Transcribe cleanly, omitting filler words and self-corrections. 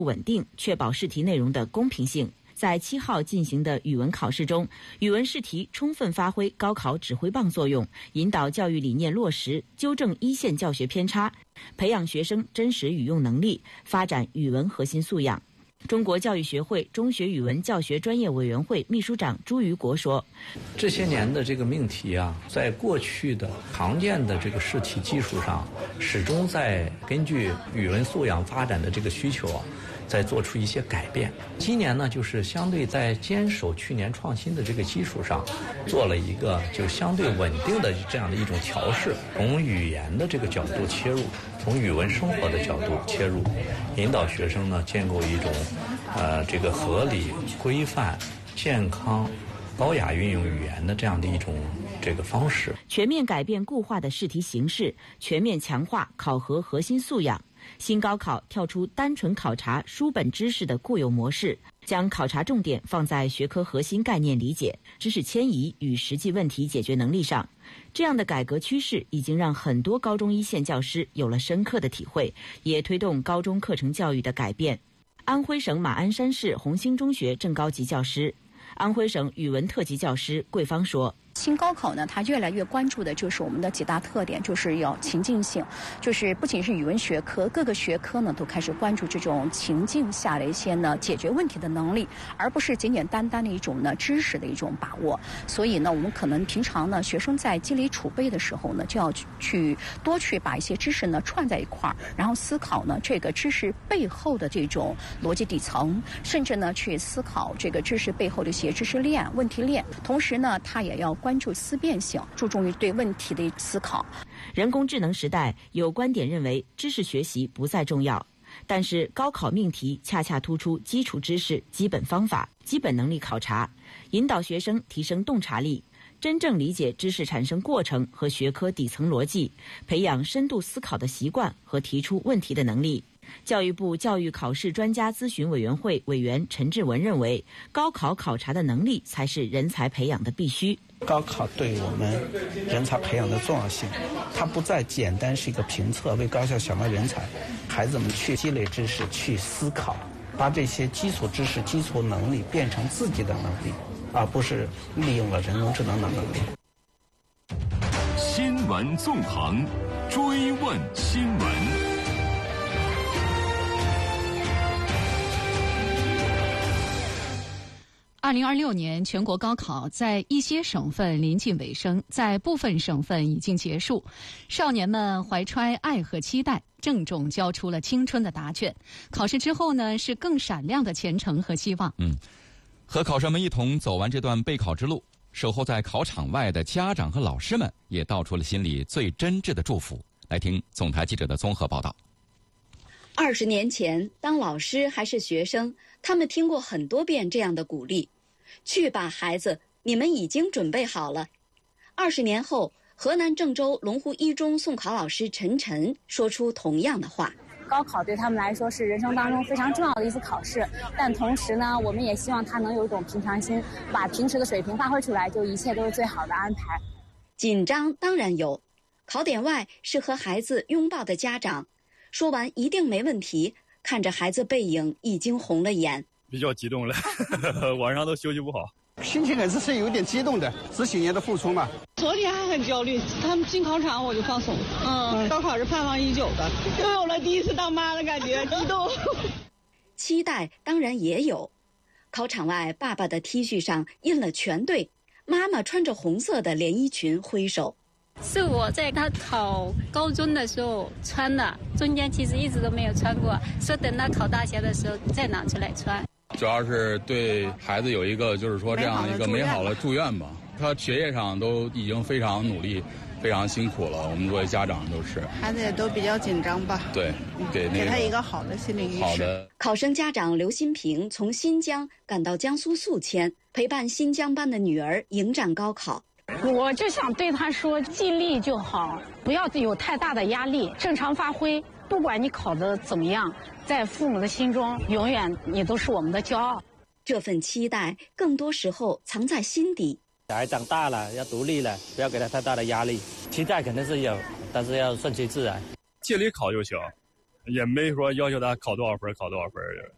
稳定，确保试题内容的公平性。在7号进行的语文考试中，语文试题充分发挥高考指挥棒作用，引导教育理念落实，纠正一线教学偏差，培养学生真实语用能力，发展语文核心素养。中国教育学会中学语文教学专业委员会秘书长朱于国说：“ 这些年的这个命题啊，在过去的常见的这个试题基础上，始终在根据语文素养发展的这个需求啊，在做出一些改变。今年呢，就是相对在坚守去年创新的这个基础上，做了一个就相对稳定的这样的一种调试，从语言的这个角度切入，从语文生活的角度切入，引导学生呢建构一种这个合理、规范、健康、高雅运用语言的这样的一种这个方式。 全面改变固化的试题形式，全面强化考核核心素养。新高考跳出单纯考察书本知识的固有模式，将考察重点放在学科核心概念理解、知识迁移与实际问题解决能力上。这样的改革趋势已经让很多高中一线教师有了深刻的体会，也推动高中课程教育的改变。安徽省马鞍山市红星中学正高级教师、安徽省语文特级教师桂芳说：“ 新高考呢，它越来越关注的就是我们的几大特点，就是要情境性，就是不仅是语文学科，各个学科呢都开始关注这种情境下的一些呢解决问题的能力，而不是简简单单的一种呢知识的一种把握。所以呢，我们可能平常呢，学生在积累储备的时候呢，就要多去把一些知识呢串在一块儿，然后思考呢这个知识背后的这种逻辑底层，甚至呢去思考这个知识背后的一些知识链、问题链。同时呢，它也要关注思辨性，注重于对问题的思考。 人工智能时代，有观点认为知识学习不再重要，但是高考命题恰恰突出基础知识、基本方法、基本能力考察，引导学生提升洞察力，真正理解知识产生过程和学科底层逻辑，培养深度思考的习惯和提出问题的能力。教育部教育考试专家咨询委员会委员陈志文认为，高考考察的能力才是人才培养的必须。 高考对我们人才培养的重要性，它不再简单是一个评测，为高校选拔人才，孩子们去积累知识，去思考，把这些基础知识、基础能力变成自己的能力，而不是利用了人工智能的能力。 新闻纵横，追问新闻。 2026年全国高考在一些省份临近尾声，在部分省份已经结束。少年们怀揣爱和期待，郑重交出了青春的答卷。考试之后呢，是更闪亮的前程和希望。 和考生们一同走完这段备考之路，守候在考场外的家长和老师们也道出了心里最真挚的祝福。来听总台记者的综合报道。 20年前，当老师还是学生，他们听过很多遍这样的鼓励：去吧，孩子，你们已经准备好了。20年后，河南郑州龙湖一中送考老师陈晨说出同样的话。 高考对他们来说是人生当中非常重要的一次考试，但同时呢，我们也希望他能有一种平常心，把平时的水平发挥出来，就一切都是最好的安排。 紧张当然有，考点外是和孩子拥抱的家长，说完一定没问题，看着孩子背影已经红了眼， 比较激动了晚上都休息不好， 心情还是有点激动的，这些年的付出嘛。 昨天还很焦虑，他们进考场我就放松。高考是盼望已久的，又有了第一次当妈的感觉，激动。 期待当然也有，考场外爸爸的 T 恤上印了全对，妈妈穿着红色的连衣裙挥手。 是我在他考高中的时候穿的，中间其实一直都没有穿过，说等他考大学的时候再拿出来穿。 主要是对孩子有一个就是说这样一个美好的祝愿吧。他学业上都已经非常努力，非常辛苦了，我们作为家长都是。 孩子也都比较紧张吧？ 对， 给他一个好的心理预示。 好的。 考生家长刘新平从新疆赶到江苏宿迁，陪伴新疆班的女儿迎战高考。 我就想对他说，尽力就好，不要有太大的压力，正常发挥。不管你考得怎么样，在父母的心中，永远你都是我们的骄傲。 这份期待，更多时候藏在心底。 小孩长大了，要独立了，不要给他太大的压力。期待肯定是有，但是要顺其自然。 尽力考就行，也没说要求他考多少分，考多少分。